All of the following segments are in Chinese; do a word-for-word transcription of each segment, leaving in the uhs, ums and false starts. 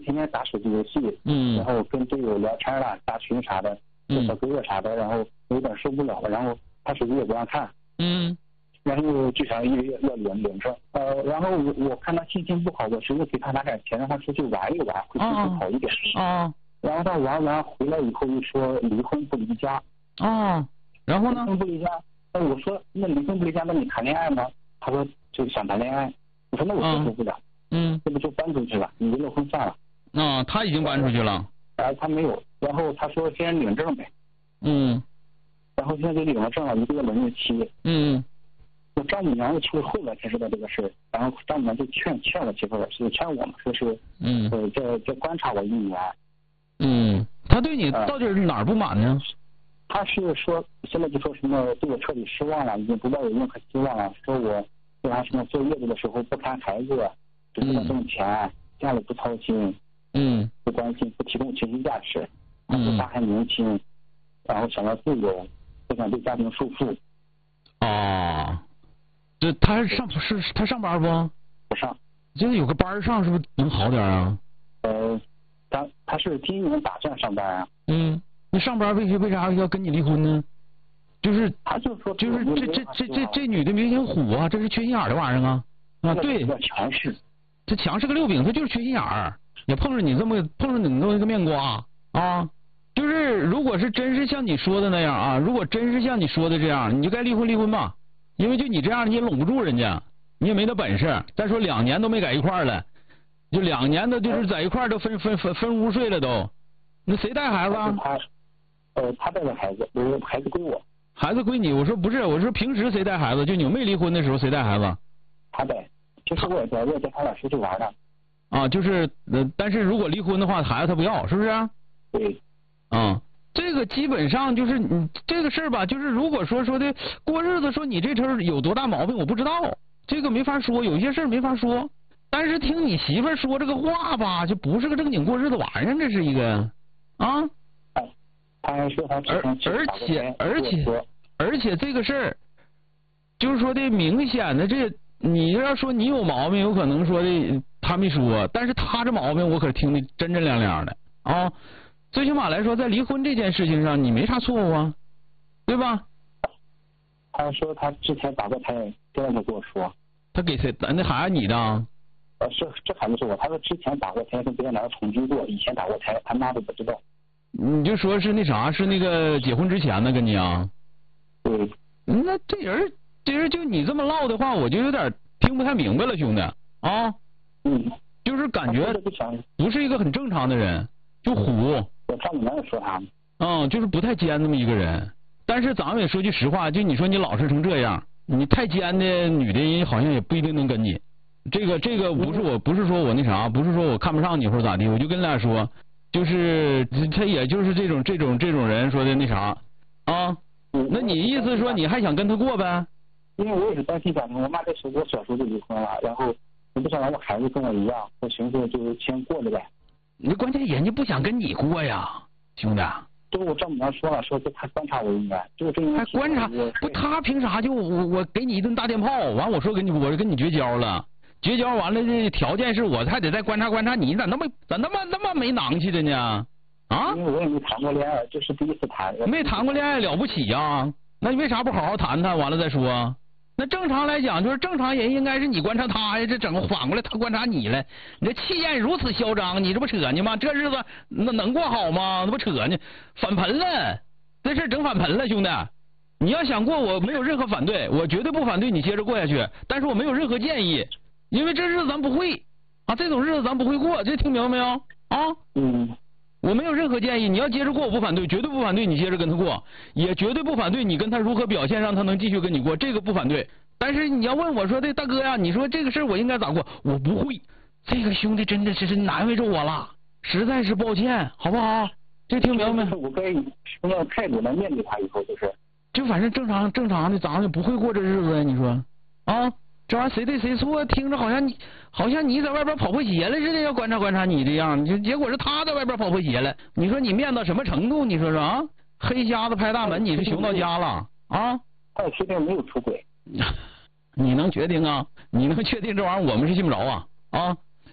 天天打手机游戏， 嗯， 然后跟队友聊天了，打群啥的，做小哥哥啥的，然后有点受不了了，然后他手机也不让看， 嗯， 然后就想一个月要领领证，呃，然后我我看他心情不好，我寻思给他拿点钱，让他出去玩一玩，会心情好一点。 啊， 然后他玩完回来以后又说离婚不离家。 啊，然后呢？ 离婚不离家，那我说那离婚不离家，那你谈恋爱吗？他说就想谈恋爱。我说那我接受不了。 嗯， 这不就搬出去了？你离了婚算了。 啊，他已经搬出去了。 哎，他没有。然后他说先领证呗。 嗯。 然后现在就领了证了，一个月轮着期。 嗯。 我丈母娘是后来才知道这个事儿，然后丈母娘就劝劝我媳妇儿，是劝我嘛，说是嗯， 呃，再再观察我一年。 嗯，他对你到底是哪儿不满呢？ 他是说现在就说什么对我彻底失望了，已经不抱有任何希望了，说我对他什么坐月子的时候不看孩子，只知道挣钱，家里不操心， 嗯， 不关心，不提供情绪价值，他说他还年轻，然后想要自由，不想被家庭束缚。 哦，这他上是他上班不？ 不上。 这个有个班上是不是能好点啊？ 呃，他他是今年打算上班啊。 嗯，那上班为啥为啥要跟你离婚呢？就是他就说就是这这这这这女的明显虎啊，这是缺心眼儿的玩意儿啊啊！对， 强势， 这强势个六饼，他就是缺心眼儿，也碰上你这么碰上你这么一个面瓜啊！就是如果是真是像你说的那样啊，如果真是像你说的这样，你就该离婚离婚吧，因为就你这样你也拢不住人家，你也没那本事。再说两年都没在一块儿了，就两年的就是在一块儿都分分分分屋睡了都，那谁带孩子啊？ 他呃他带着孩子，我孩子归我。 孩子归你，我说不是，我说平时谁带孩子？就你没离婚的时候谁带孩子？ 他带，就是我也带，我也带他俩出去玩了。 啊，就是呃，但是如果离婚的话，孩子他不要，是不是？ 对。 啊，这个基本上就是你这个事儿吧，就是如果说说的过日子，说你这车有多大毛病，我不知道，这个没法说，有些事儿没法说。但是听你媳妇儿说这个话吧，就不是个正经过日子玩意儿，这是一个啊。 他还说他而而且而且而且这个事儿，就是说的明显的这，你要说你有毛病，有可能说的他没说，但是他这毛病我可听的真真亮亮的啊。最起码来说，在离婚这件事情上，你没啥错误啊，对吧？ 他说他之前打过胎，这样就跟我说。 他给谁？那孩子你的？ 呃，是这孩子是我。他说之前打过胎，跟别人男的同居过，以前打过胎，他妈都不知道。 你就说是那啥，是那个结婚之前的跟你啊？ 对。 那这人，这人就你这么唠的话，我就有点听不太明白了，兄弟啊。 嗯。 就是感觉不是一个很正常的人，就虎。 我丈母娘也说他。 嗯，就是不太尖那么一个人。但是咱们也说句实话，就你说你老实成这样，你太尖的女的人好像也不一定能跟你。这个这个不是我不是说我那啥，不是说我看不上你或者咋地，我就跟大家说。就是他，也就是这种这种这种人说的那啥啊？那你意思说你还想跟他过呗？ 因为我也是单亲家庭，我妈这时候我小时候就离婚了，然后我不想让我孩子跟我一样，我寻思就先过着呗。 你关键人家不想跟你过呀，兄弟。 就我丈母娘说了，说是他观察我一年，就这还观察不？他凭啥就我我给你一顿大电炮，完我说跟你我跟你绝交了。绝交完了，这条件是我还得再观察观察你，咋那么咋那么那么没囊气的呢？啊？ 因为我也没谈过恋爱，这是第一次谈。 没谈过恋爱了不起呀、啊？那你为啥不好好谈谈，完了再说？那正常来讲，就是正常人应该是你观察他呀，这整个反过来他观察你了。你这气焰如此嚣张，你这不扯呢吗？这日子那能过好吗？那不扯呢？反盆了，这事整反盆了，兄弟。你要想过，我没有任何反对，我绝对不反对你接着过下去，但是我没有任何建议。因为这日子咱不会啊，这种日子咱不会过，这听明白没有啊？ 嗯， 我没有任何建议，你要接着过我不反对，绝对不反对你接着跟他过，也绝对不反对你跟他如何表现让他能继续跟你过，这个不反对。但是你要问我说的大哥呀，你说这个事儿我应该咋过？我不会，这个兄弟真的是是难为着我了，实在是抱歉，好不好？这听明白没？ 我该什么样的态度来面对他以后就是？ 就反正正常正常的，咱们不会过这日子呀，你说啊？这玩意儿谁对谁错？听着好像你好像你在外边跑破鞋了似的，要观察观察你这样，就结果是他在外边跑破鞋了。你说你面到什么程度？你说说啊？黑瞎子拍大门，你是熊到家了啊？ 他也确定没有出轨。 你能确定啊？你能确定这玩意儿我们是信不着啊？啊？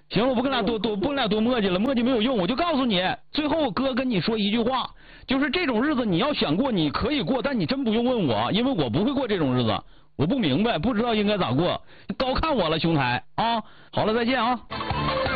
行了，我不跟俩多多不跟俩多磨叽了，磨叽没有用。我就告诉你，最后哥跟你说一句话，就是这种日子你要想过，你可以过，但你真不用问我，因为我不会过这种日子，我不明白，不知道应该咋过，高看我了，兄台啊！好了，再见啊。